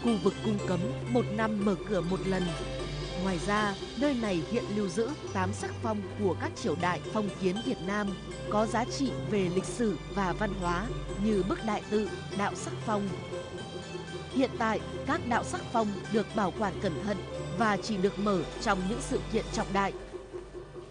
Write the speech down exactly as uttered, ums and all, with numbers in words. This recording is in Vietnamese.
khu vực cung cấm một năm mở cửa một lần. Ngoài ra, nơi này hiện lưu giữ tám sắc phong của các triều đại phong kiến Việt Nam có giá trị về lịch sử và văn hóa như bức đại tự, đạo sắc phong. Hiện tại, các đạo sắc phong được bảo quản cẩn thận và chỉ được mở trong những sự kiện trọng đại